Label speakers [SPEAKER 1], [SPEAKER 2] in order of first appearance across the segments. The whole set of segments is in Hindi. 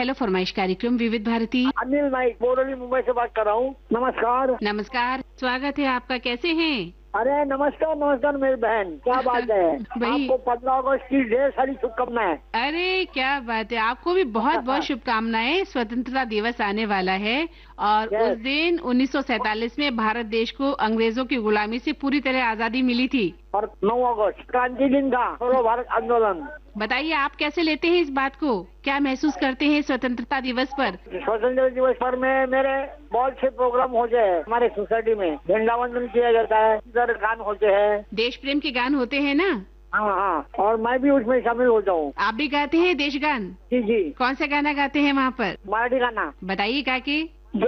[SPEAKER 1] हेलो फरमाइश कार्यक्रम विविध भारती।
[SPEAKER 2] अनिल नाइक बोरली मुंबई से बात कर रहा हूँ। नमस्कार।
[SPEAKER 1] नमस्कार, स्वागत है आपका। कैसे हैं?
[SPEAKER 2] अरे नमस्कार नमस्कार मेरी बहन, क्या बात है।
[SPEAKER 1] भाई।
[SPEAKER 2] आपको 15 अगस्त की ढेर सारी शुभकामनाएं।
[SPEAKER 1] अरे क्या बात है, आपको भी बहुत बहुत शुभकामनाएं। स्वतंत्रता दिवस आने वाला है और उस दिन 1947 में भारत देश को अंग्रेजों की गुलामी से पूरी तरह आजादी मिली थी।
[SPEAKER 2] और 9 अगस्त क्रांति दिन था, सर्व भारत आंदोलन।
[SPEAKER 1] बताइए आप कैसे लेते हैं इस बात को, क्या महसूस करते हैं स्वतंत्रता दिवस पर?
[SPEAKER 2] स्वतंत्रता दिवस पर में मेरे बहुत से प्रोग्राम होते हैं। हमारे सोसाइटी में झंडा वंदन किया जाता है, इधर गान होते हैं,
[SPEAKER 1] देश प्रेम के गान होते हैं ना?
[SPEAKER 2] हाँ हाँ, और मैं भी उसमें शामिल होता हूँ।
[SPEAKER 1] आप भी गाते हैं देश गान?
[SPEAKER 2] जी जी।
[SPEAKER 1] कौन सा गाना गाते हैं वहाँ पर?
[SPEAKER 2] मराठी गाना।
[SPEAKER 1] बताइए काके।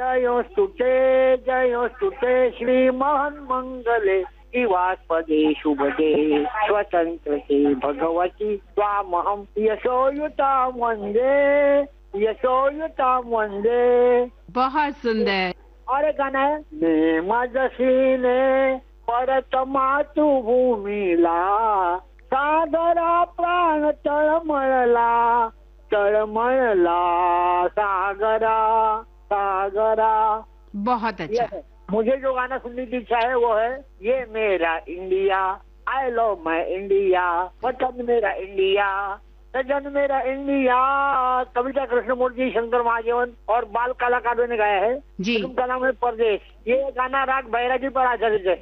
[SPEAKER 2] जयोस्तुते श्री महन मंगले शिवास्पदे शुभदे स्वतंत्रते भगवती स्वामहम यशोयुतां वंदे।
[SPEAKER 1] बहुत सुंदर।
[SPEAKER 2] और एक गाना है, नेमजसीने परत मातृभूमीला सागरा प्राण तळमळला सागरा।
[SPEAKER 1] बहुत अच्छा।
[SPEAKER 2] मुझे जो गाना सुनने की इच्छा है वो है ये मेरा India, I love my India, वतन मेरा इंडिया, सजन मेरा इंडिया। कविता कृष्णमूर्ति, शंकर महादेवन और बाल कलाकारों ने गाया है।
[SPEAKER 1] जी।
[SPEAKER 2] उनका नाम है परदेश। ये गाना राग बैरागी पर आधारित है।